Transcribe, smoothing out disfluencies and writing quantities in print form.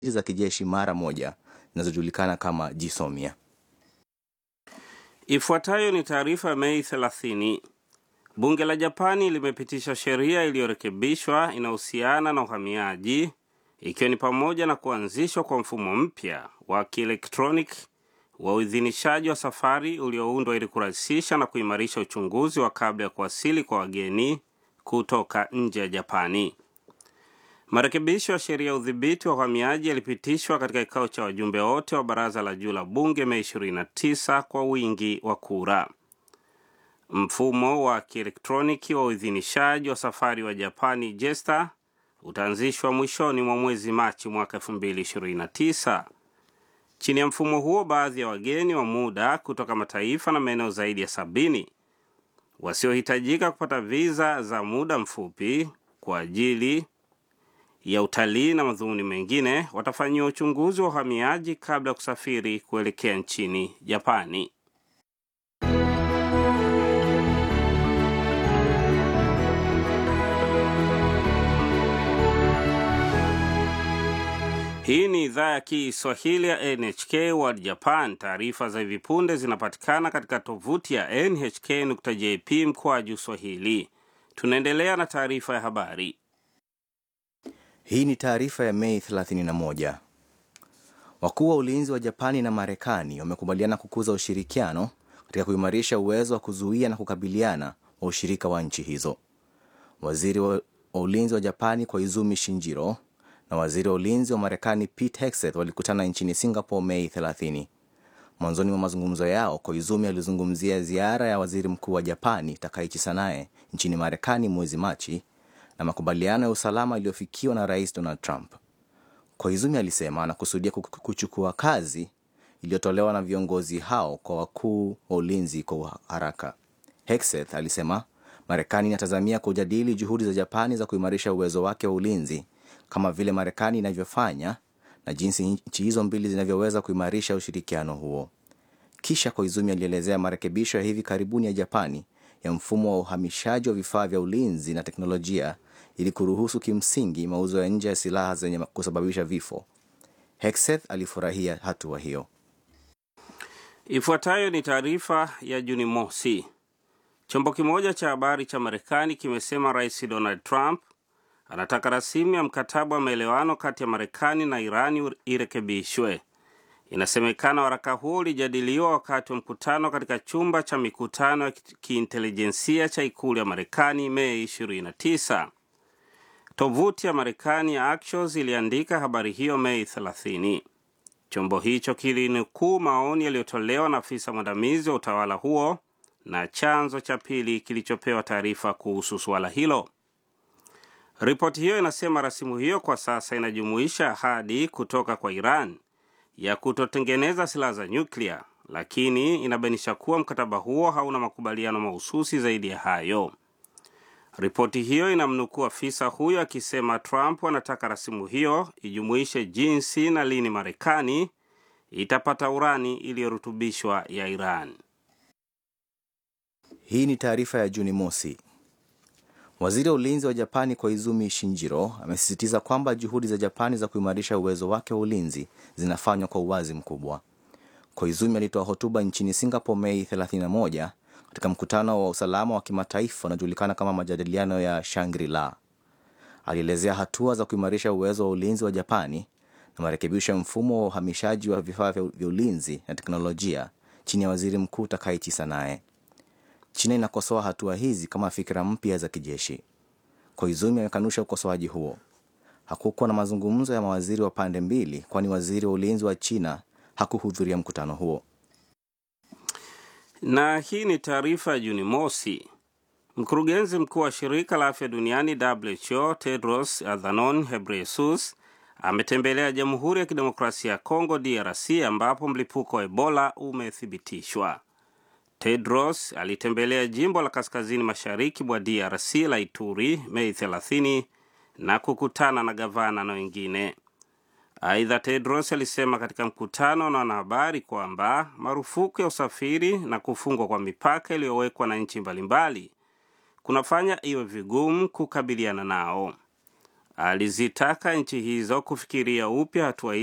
za kijeshi mara moja zinazojulikana kama jisomia. Ifuatayo ni taarifa ya Mei 30. Bunge la Japani limepitisha sheria iliyorekebishwa inahusiana na uhamiaji, ikiwa ni pamoja na kuanzishwa kwa mfumo mpya wa kielektroniki wa uidhinishaji wa safari ulioundwa ili kurahisisha na kuimarisha uchunguzi wa kabla ya kuwasili kwa wageni kutoka nje ya Japani. Marekebisho ya sheria ya udhibiti wa uhamiaji yalipitishwa katika kikao cha wajumbe wote wa baraza la juu la bunge Mei 29 kwa wingi wa kura. Mfumo wa kielektroniki wa uidhinishaji wa safari wa Japani JESTA utaanzishwa mwishoni mwa mwezi Machi mwaka 2029. Chini ya mfumo huo, baadhi ya wageni wa muda kutoka mataifa na maeneo zaidi ya 70 wasiohitajika kupata visa za muda mfupi kwa ajili ya utalii na madhumuni mengine watafanyiwa uchunguzi wa uhamiaji kabla ya kusafiri kuelekea nchini Japani. Hii ni idhaa ya Kiswahili ya NHK World Japan. Taarifa za hivi punde zinapatikana katika tovuti ya nhk.jp/swahili. Tunaendelea na taarifa ya habari. Hii ni taarifa ya Mei 31. Wakuu wa ulinzi wa Japani na Marekani wamekubaliana kukuza ushirikiano katika kuimarisha uwezo wa kuzuia na kukabiliana wa ushirika wa nchi hizo. Waziri wa ulinzi wa Japani Koizumi Shinjiro na waziri wa ulinzi wa Marekani Pete Hegseth walikutana nchini Singapore Mei 30. Mwanzoni mwa mazungumzo yao, Koizumi alizungumzia ziara ya waziri mkuu wa Japani Takaichi Sanae nchini Marekani mwezi Machi na makubaliano ya usalama yaliyofikiwa na Rais Donald Trump. Koizumi alisema anakusudia kuchukua kazi iliyotolewa na viongozi hao kwa wakuu wa ulinzi kwa haraka. Hegseth alisema Marekani inatazamia kujadili juhudi za Japani za kuimarisha uwezo wake wa ulinzi kama vile Marekani inavyofanya na jinsi nchi hizo mbili zinavyoweza kuimarisha ushirikiano huo. Kisha Koizumi alielezea marekebisho ya hivi karibuni ya Japani ya mfumo wa uhamishaji wa vifaa vya ulinzi na teknolojia ili kuruhusu kimsingi mauzo ya nje ya silaha zenye kusababisha vifo. Hegseth alifurahia hatua hiyo. Ifuatayo ni taarifa ya Juni mosi. Chombo kimoja cha habari cha Marekani kimesema Rais Donald Trump anataka rasimu ya mkataba wa maelewano kati ya Marekani na Irani irekebishwe. Inasemekana waraka huo ulijadiliwa wakati wa mkutano katika chumba cha mikutano ya kiintelijensia cha ikulu ya Marekani Mei 29. Tovuti ya Marekani ya Axios iliandika habari hiyo Mei 30. Chombo hicho kilinukuu maoni yaliyotolewa na afisa mwandamizi wa utawala huo na chanzo cha pili kilichopewa taarifa kuhusu suala hilo. Ripoti hiyo inasema rasimu hiyo kwa sasa inajumuisha ahadi kutoka kwa Iran ya kutotengeneza silaha za nyuklia, lakini inabainisha kuwa mkataba huo hauna makubaliano mahususi zaidi ya hayo. Ripoti hiyo inamnukuu afisa huyo akisema Trump anataka rasimu hiyo ijumuishe jinsi na lini Marekani itapata urani iliyorutubishwa ya Iran. Hii ni taarifa ya Juni mosi. Waziri wa ulinzi wa Japani Koizumi Shinjiro amesisitiza kwamba juhudi za Japani za kuimarisha uwezo wake wa ulinzi zinafanywa kwa uwazi mkubwa. Koizumi alitoa hotuba nchini Singapore Mei 31 katika mkutano wa usalama wa kimataifa unaojulikana kama majadiliano ya Shangri-La. Alielezea hatua za kuimarisha uwezo wa ulinzi wa Japani na marekebisho ya mfumo wa uhamishaji wa vifaa vya ulinzi na teknolojia chini ya waziri mkuu Takaichi Sanae. China inakosoa hatua hizi kama fikra mpya za kijeshi. Koizumi amekanusha ukosoaji huo. Hakukuwa na mazungumzo ya mawaziri wa pande mbili, kwani waziri wa ulinzi wa China hakuhudhuria mkutano huo. Na hii ni taarifa ya Juni mosi. Mkurugenzi mkuu wa shirika la afya duniani WHO Tedros Adhanom Ghebreyesus ametembelea Jamhuri ya Kidemokrasia ya Kongo DRC ambapo mlipuko wa Ebola umethibitishwa. Tedros alitembelea jimbo la kaskazini mashariki mwa DRC la Ituri Mei 30 na kukutana na gavana na wengine. Aidha, Tedros alisema katika mkutano na wanahabari kwamba marufuku ya usafiri na kufungwa kwa mipaka iliyowekwa na nchi mbalimbali kunafanya iwe vigumu kukabiliana nao. alizitaka nchi hizo kufikiria upya hatua